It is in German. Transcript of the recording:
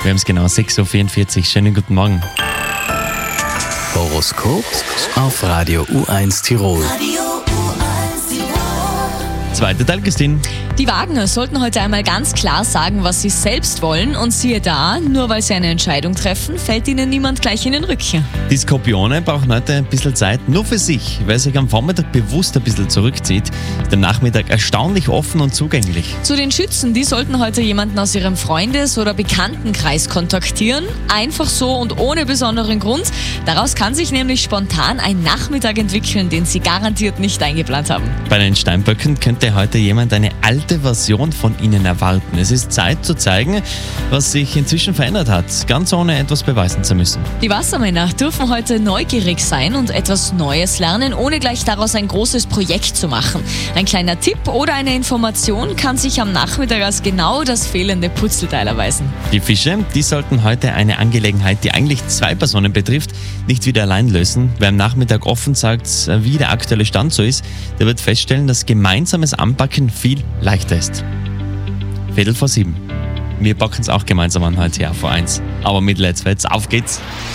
Wir haben es genau 6.44 Uhr. Schönen guten Morgen. Horoskop auf Radio U1 Tirol. Zweiter Teil, Christine. Die Wagen sollten heute einmal ganz klar sagen, was sie selbst wollen. Und siehe da, nur weil sie eine Entscheidung treffen, fällt ihnen niemand gleich in den Rücken. Die Skorpione brauchen heute ein bisschen Zeit nur für sich. Wer sich am Vormittag bewusst ein bisschen zurückzieht, ist am Nachmittag erstaunlich offen und zugänglich. Zu den Schützen, die sollten heute jemanden aus ihrem Freundes- oder Bekanntenkreis kontaktieren. Einfach so und ohne besonderen Grund. Daraus kann sich nämlich spontan ein Nachmittag entwickeln, den sie garantiert nicht eingeplant haben. Bei den Steinböcken könnte heute jemand eine alte Version von ihnen erwarten. Es ist Zeit zu zeigen, was sich inzwischen verändert hat, ganz ohne etwas beweisen zu müssen. Die Wassermänner dürfen heute neugierig sein und etwas Neues lernen, ohne gleich daraus ein großes Projekt zu machen. Ein kleiner Tipp oder eine Information kann sich am Nachmittag als genau das fehlende Puzzleteil erweisen. Die Fische, die sollten heute eine Angelegenheit, die eigentlich 2 Personen betrifft, nicht wieder allein lösen. Wer am Nachmittag offen sagt, wie der aktuelle Stand so ist, der wird feststellen, dass gemeinsames Anpacken viel leichter ist. 7:15. Wir packen es auch gemeinsam an heute hier vor 1. Aber mit Let's Fets, auf geht's!